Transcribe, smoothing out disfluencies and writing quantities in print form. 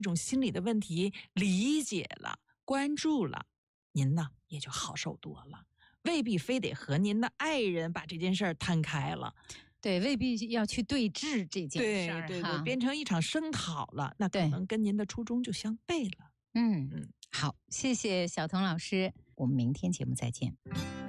这种心理的问题理解了、关注了，您呢也就好受多了。未必非得和您的爱人把这件事儿摊开了。 对，未必要去对峙这件事儿， 对，变成一场声讨了，那可能跟您的初衷就相悖了。 好，谢谢小彤老师，我们明天节目再见。